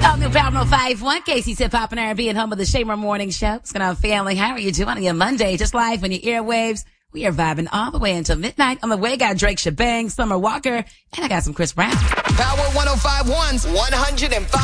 All new Power 105.1, Casey's Hip Hop and R&B and home of the Shamer Morning Show. What's going on, family? How are you doing on your Monday? Just live on your airwaves. We are vibing all the way until midnight. On the way, got Drake Shabang, Summer Walker, and I got some Chris Brown. Power 105.1's 105.